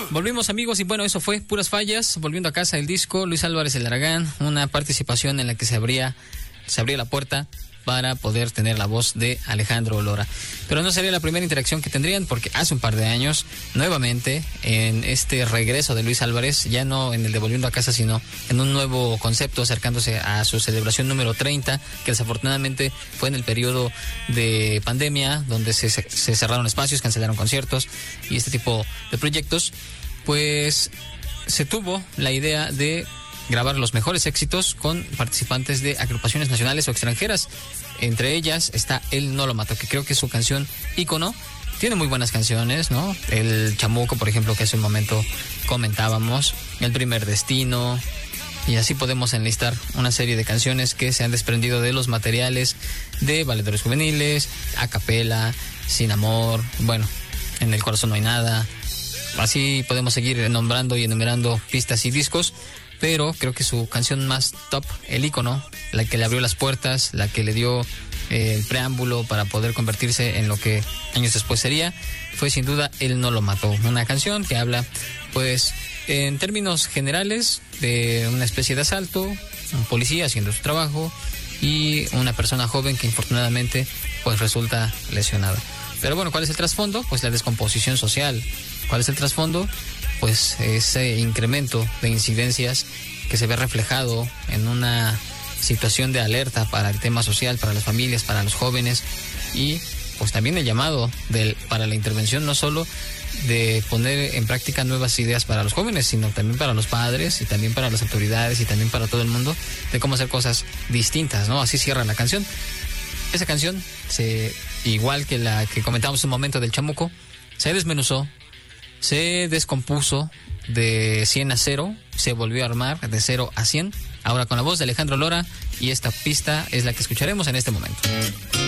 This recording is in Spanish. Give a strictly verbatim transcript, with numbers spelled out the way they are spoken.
Volvimos, amigos, y bueno, eso fue Puras Fallas. Volviendo a casa el disco, Luis Álvarez El Aragán, una participación en la que se abría, se abría la puerta para poder tener la voz de Alejandro Lora. Pero no sería la primera interacción que tendrían, porque hace un par de años, nuevamente, en este regreso de Luis Álvarez, ya no en el de Volviendo a Casa, sino en un nuevo concepto, acercándose a su celebración número treinta, que desafortunadamente fue en el periodo de pandemia, donde se, se cerraron espacios, cancelaron conciertos y este tipo de proyectos, pues se tuvo la idea de grabar los mejores éxitos con participantes de agrupaciones nacionales o extranjeras. Entre ellas está El No Lo Mato, que creo que es su canción ícono. Tiene muy buenas canciones, ¿no? El Chamuco, por ejemplo, que hace un momento comentábamos. El Primer Destino. Y así podemos enlistar una serie de canciones que se han desprendido de los materiales de Valedores Juveniles, A Capela, Sin Amor, bueno, En el Corazón No Hay Nada. Así podemos seguir nombrando y enumerando pistas y discos. Pero creo que su canción más top, el ícono, la que le abrió las puertas, la que le dio eh, el preámbulo para poder convertirse en lo que años después sería, fue sin duda Él No Lo Mató. Una canción que habla, pues, en términos generales, de una especie de asalto, un policía haciendo su trabajo y una persona joven que infortunadamente, pues, resulta lesionada. Pero bueno, ¿cuál es el trasfondo? Pues la descomposición social. ¿Cuál es el trasfondo? Pues ese incremento de incidencias que se ve reflejado en una situación de alerta para el tema social, para las familias, para los jóvenes, y pues también el llamado del, para la intervención no solo de poner en práctica nuevas ideas para los jóvenes, sino también para los padres y también para las autoridades y también para todo el mundo, de cómo hacer cosas distintas, ¿no? Así cierra la canción. Esa canción, se, igual que la que comentamos un momento del Chamuco, se desmenuzó, se descompuso de cien a cero, se volvió a armar de cero a cien, ahora con la voz de Alejandro Lora, y esta pista es la que escucharemos en este momento.